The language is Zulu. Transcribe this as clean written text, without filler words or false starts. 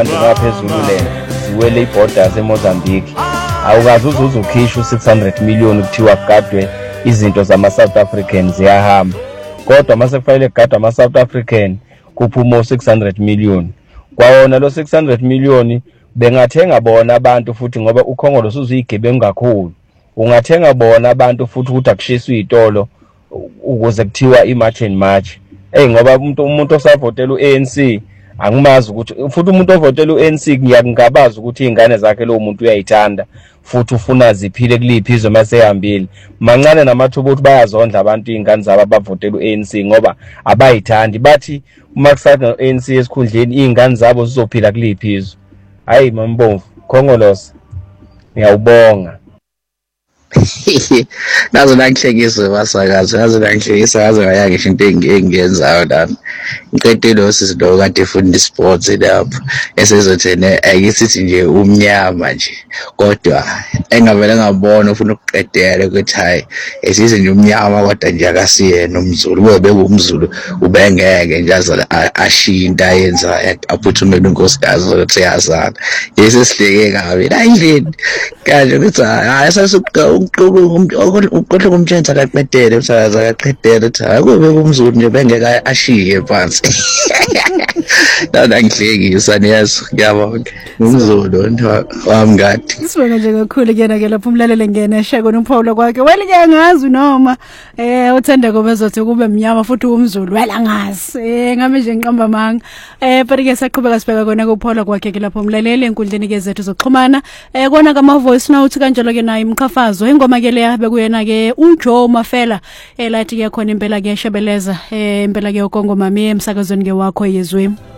abantu ngaphezulu lena ziwele iborders eMozambique awukazi uzukhishwa u600 million kuthiwa kugadwe izinto zama-South African ziyahamba kodwa mase kufanele kugadwe ama-South African kuphuma u600 million kwawona lo 600 million bengathenga bona abantu futhi ngoba ukhongolo suzigebengu kakhulu ungathenga bona abantu futhi ukuthi akushiswe izitolo ukuze kuthiwa imarch and march ngoba umuntu osavotela uANC angimazi ukuthi futhi umuntu ovotela uANC ngiyakungabaza ukuthi izingane zakhe lo muntu uyayithanda futhi ufuna ziphile kuliphi izwe masehambile mancane namathuba ukuthi bayazondla abantu izingane zabo abavotela uANC ngoba abayithandi bathi uma kusana uANC esikhundleni izingane zabo zizophila kuliphi izwe hayi mambomvu khongolosa ngiyawubonga nazo nangihlekise basakazi nazo nangihlekisa ngaze ngaya ngisho into engiyenzayo nami ngiqedile osisido kade funda sports lapho esezothene ayisithi nje umnyama nje kodwa engavele ngabona ufuna ukuqedela ukuthi hayi esize nje umnyama kodwa nje akasiyena umZulu kube umZulu ubengeke nje ashinta yenza aphuthumela unkosikazi ukuthi yazana yesesihleke kabi ayindlini kanje ukuthi hayi sasuka uqohle kumtshentsa akaqedele usaza akaqedele uthi akube umZulu nje bengeke ashiye phansi nangihlekisa niyazi ngiyabonga umZulu wamngadi sibonga nje kakhulu kuyena ke lapho umlalele ngene eshaka noMphawulo kwakhe weli ke ngazi noma uthanda kobe ezothi kube mnyama futhi umZulu wela ngazi ngame nje ngiqamba manga but ke saqhubeka sibheka kona kuPhawulo kwakhe ke lapho umlalele enkundleni ke zethu zokuxhumana kona kama voice note kanjalo ke naye Mkhafazo ingoma ke leya bekuyena ke uJoe Mafela lathi ke khona impela ke shebeleza impela ke uKongo mami emsakazweni ke wakho yezwe